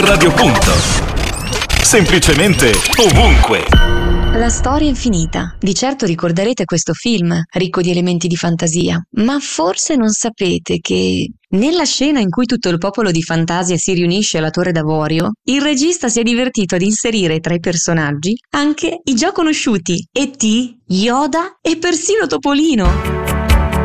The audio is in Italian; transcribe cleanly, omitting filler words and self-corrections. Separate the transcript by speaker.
Speaker 1: Radio Punto. Semplicemente ovunque.
Speaker 2: La storia infinita. Di certo ricorderete questo film, ricco di elementi di fantasia, ma forse non sapete che nella scena in cui tutto il popolo di Fantasia si riunisce alla Torre d'Avorio, il regista si è divertito ad inserire tra i personaggi anche i già conosciuti E.T., Yoda e persino Topolino.